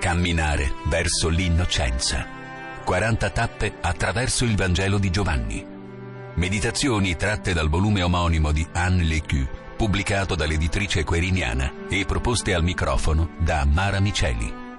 Camminare verso l'innocenza. 40 tappe attraverso il Vangelo di Giovanni. Meditazioni tratte dal volume omonimo di Anne Lecu, pubblicato dall'editrice Queriniana e proposte al microfono da Mara Miceli.